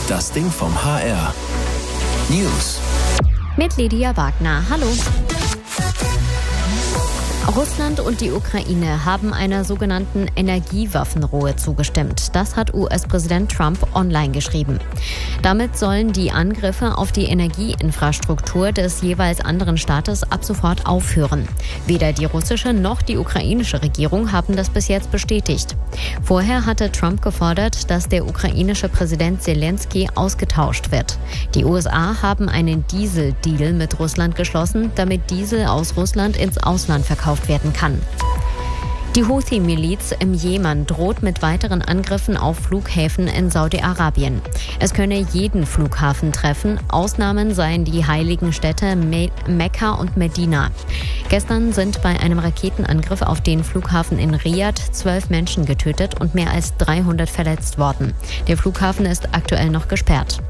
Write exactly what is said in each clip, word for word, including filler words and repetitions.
Das Ding vom H R. News. Mit Lydia Wagner. Hallo. Russland und die Ukraine haben einer sogenannten Energiewaffenruhe zugestimmt. Das hat U S-Präsident Trump online geschrieben. Damit sollen die Angriffe auf die Energieinfrastruktur des jeweils anderen Staates ab sofort aufhören. Weder die russische noch die ukrainische Regierung haben das bis jetzt bestätigt. Vorher hatte Trump gefordert, dass der ukrainische Präsident Zelensky ausgetauscht wird. Die U S A haben einen Diesel-Deal mit Russland geschlossen, damit Diesel aus Russland ins Ausland verkauft werden kann. Die Houthi-Miliz im Jemen droht mit weiteren Angriffen auf Flughäfen in Saudi-Arabien. Es könne jeden Flughafen treffen. Ausnahmen seien die heiligen Städte Me- Mekka und Medina. Gestern sind bei einem Raketenangriff auf den Flughafen in Riad zwölf Menschen getötet und mehr als dreihundert verletzt worden. Der Flughafen ist aktuell noch gesperrt.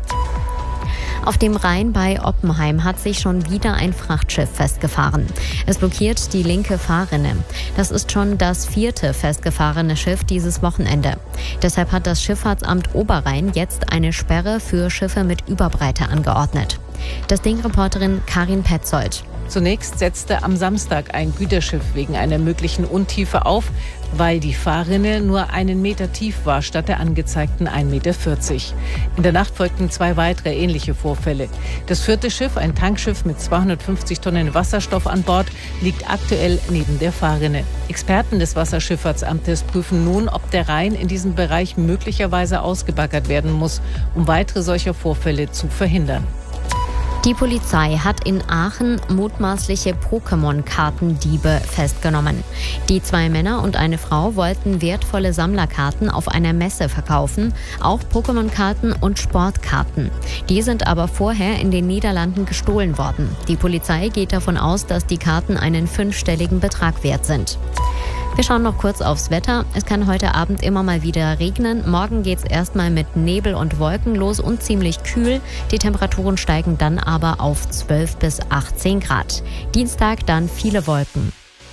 Auf dem Rhein bei Oppenheim hat sich schon wieder ein Frachtschiff festgefahren. Es blockiert die linke Fahrrinne. Das ist schon das vierte festgefahrene Schiff dieses Wochenende. Deshalb hat das Schifffahrtsamt Oberrhein jetzt eine Sperre für Schiffe mit Überbreite angeordnet. Das Ding-Reporterin Karin Petzold. Zunächst setzte am Samstag ein Güterschiff wegen einer möglichen Untiefe auf, weil die Fahrrinne nur einen Meter tief war statt der angezeigten ein Meter vierzig. In der Nacht folgten zwei weitere ähnliche Vorfälle. Das vierte Schiff, ein Tankschiff mit zweihundertfünfzig Tonnen Wasserstoff an Bord, liegt aktuell neben der Fahrrinne. Experten des Wasserschifffahrtsamtes prüfen nun, ob der Rhein in diesem Bereich möglicherweise ausgebaggert werden muss, um weitere solcher Vorfälle zu verhindern. Die Polizei hat in Aachen mutmaßliche Pokémon-Kartendiebe festgenommen. Die zwei Männer und eine Frau wollten wertvolle Sammlerkarten auf einer Messe verkaufen, auch Pokémon-Karten und Sportkarten. Die sind aber vorher in den Niederlanden gestohlen worden. Die Polizei geht davon aus, dass die Karten einen fünfstelligen Betrag wert sind. Wir schauen noch kurz aufs Wetter. Es kann heute Abend immer mal wieder regnen. Morgen geht's erstmal mit Nebel und Wolken los und ziemlich kühl. Die Temperaturen steigen dann aber auf zwölf bis achtzehn Grad. Dienstag dann viele Wolken.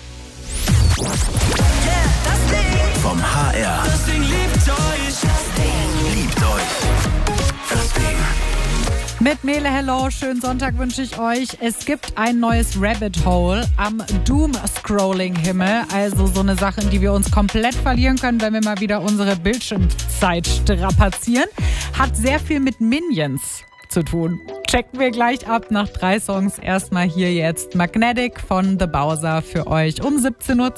Vom H R. Das Ding liebt euch. Das Ding liebt euch. Das Ding. Mit Mele Hello, schönen Sonntag wünsche ich euch. Es gibt ein neues Rabbit Hole am Doom-Scrolling-Himmel. Also so eine Sache, in die wir uns komplett verlieren können, wenn wir mal wieder unsere Bildschirmzeit strapazieren. Hat sehr viel mit Minions zu tun. Checken wir gleich ab nach drei Songs. Erstmal hier jetzt Magnetic von The Bowser für euch um siebzehn Uhr.